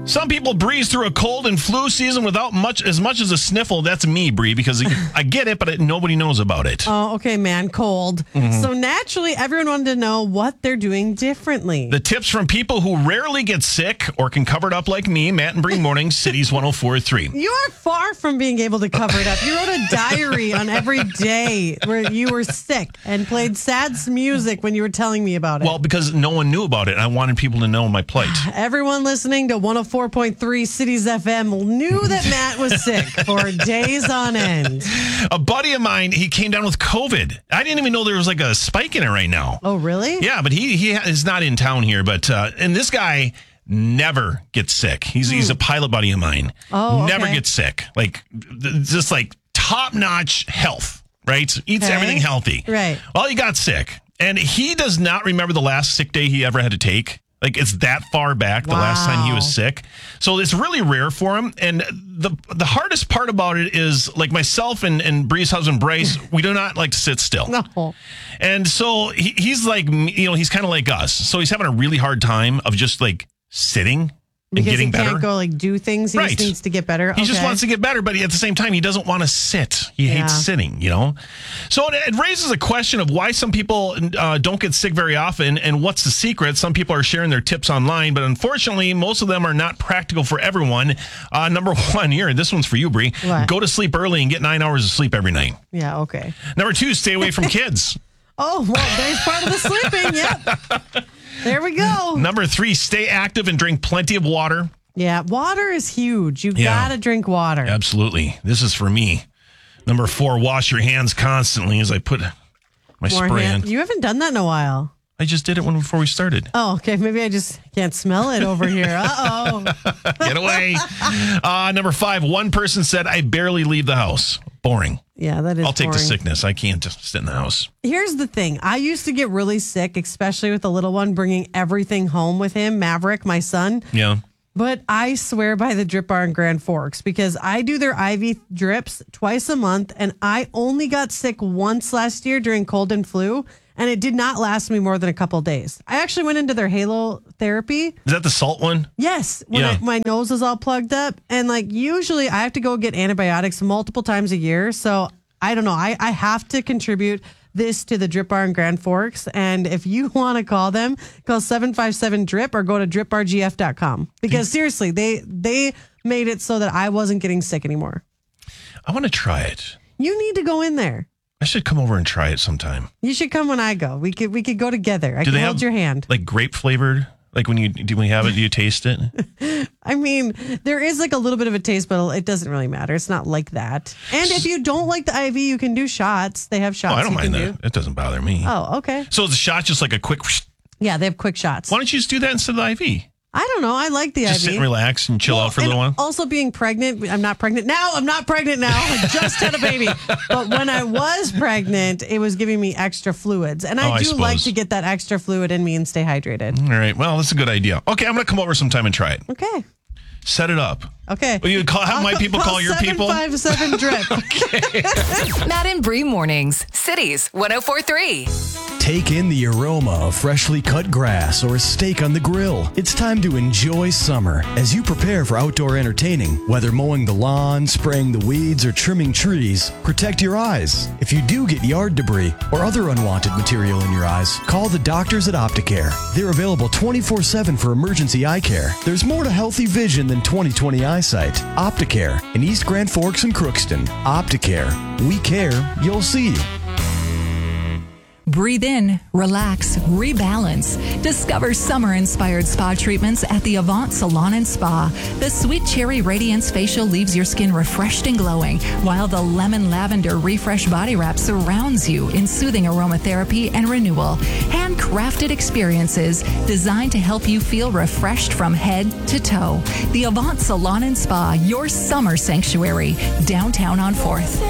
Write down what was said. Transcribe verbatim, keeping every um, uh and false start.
Some people breeze through a cold and flu season without much as much as a sniffle. That's me, Bree, because I get it, but it, nobody knows about it. Oh, okay, man, cold. Mm-hmm. So naturally, everyone wanted to know what they're doing differently. The tips from people who rarely get sick or can cover it up like me, Matt and Bree Mornings, Cities one oh four point three. You are far from being able to cover it up. You wrote a diary on every day where you were sick and played sad music when you were telling me about it. Well, because no one knew about it. I wanted people to know my plight. Everyone listening to one oh four point three Cities F M knew that Matt was sick for days on end. A buddy of mine, he came down with COVID. I didn't even know there was like a spike in it right now. Oh, really? Yeah, but he he is not in town here. But uh, and this guy never gets sick. He's hmm. he's a pilot buddy of mine. Oh, never okay. gets sick. Like just like top notch health. Right? Eats okay. everything healthy. Right. Well, he got sick, and he does not remember the last sick day he ever had to take. Like, it's that far back, the wow. last time he was sick. So it's really rare for him. And the the hardest part about it is, like, myself and, and Bree's husband, Bryce, we do not like to sit still. No. And so he, he's like, you know, he's kind of like us. So he's having a really hard time of just, like, sitting and because getting he can't better. go, like, do things. He right. just needs to get better. He okay. just wants to get better, but at the same time, he doesn't want to sit. He yeah. hates sitting, you know? So it, it raises a question of why some people uh, don't get sick very often and what's the secret. Some people are sharing their tips online, but unfortunately, most of them are not practical for everyone. Uh, number one here, this one's for you, Bree. What? Go to sleep early and get nine hours of sleep every night. Yeah, okay. Number two, stay away from kids. Oh, well, there's part of the sleeping, yep. There we go. Number three, stay active and drink plenty of water. Yeah, water is huge. You yeah. gotta drink water. Absolutely. This is for me. Number four, wash your hands constantly as I put my More spray hand- in. You haven't done that in a while. I just did it when before we started. Oh, okay. Maybe I just can't smell it over here. Uh-oh. Get away. Uh, number five, one person said, I barely leave the house. Boring. Yeah, that is I'll take boring. the sickness. I can't just sit in the house. Here's the thing. I used to get really sick, especially with the little one, bringing everything home with him, Maverick, my son. Yeah. But I swear by the Drip Bar in Grand Forks because I do their I V drips twice a month, and I only got sick once last year during cold and flu, and it did not last me more than a couple of days. I actually went into their Halo therapy. Is that the salt one? Yes, when Yeah. I, my nose is all plugged up, and like usually I have to go get antibiotics multiple times a year. So I don't know. I, I have to contribute this to the Drip Bar in Grand Forks. And if you want to call them, call seven five seven drip or go to drip bar g f dot com. Because seriously, they they made it so that I wasn't getting sick anymore. I want to try it. You need to go in there. I should come over and try it sometime. You should come when I go. We could we could go together. I Do can they hold have, your hand. Like grape flavored? Like when you do we have it, do you taste it? I mean, there is like a little bit of a taste, but it doesn't really matter. It's not like that. And if you don't like the I V, you can do shots. They have shots. Oh, I don't you mind can that. do. It doesn't bother me. Oh, okay. So is the shot just like a quick... Yeah, they have quick shots. Why don't you just do that instead of the I V? I don't know. I like the Just I V. sit and relax and chill Well, out for a and little while? Also being pregnant. I'm not pregnant now. I'm not pregnant now. I just had a baby. But when I was pregnant, it was giving me extra fluids. And I Oh, I do like suppose. to get that extra fluid in me and stay hydrated. All right. Well, that's a good idea. Okay, I'm going to come over sometime and try it. Okay. Set it up. Okay. Will you call, have my people call your people? seven five seven drip. Matt and Bree Mornings, Cities one oh four point three. Take in the aroma of freshly cut grass or a steak on the grill. It's time to enjoy summer as you prepare for outdoor entertaining. Whether mowing the lawn, spraying the weeds, or trimming trees, protect your eyes. If you do get yard debris or other unwanted material in your eyes, call the doctors at Opticare. They're available twenty-four seven for emergency eye care. There's more to healthy vision than twenty twenty eyesight. Opticare in East Grand Forks and Crookston. Opticare. We care. You'll see. Breathe in, relax, rebalance. Discover summer-inspired spa treatments at the Avant Salon and Spa. The Sweet Cherry Radiance Facial leaves your skin refreshed and glowing, while the Lemon Lavender Refresh Body Wrap surrounds you in soothing aromatherapy and renewal. Handcrafted experiences designed to help you feel refreshed from head to toe. The Avant Salon and Spa, your summer sanctuary, downtown on fourth.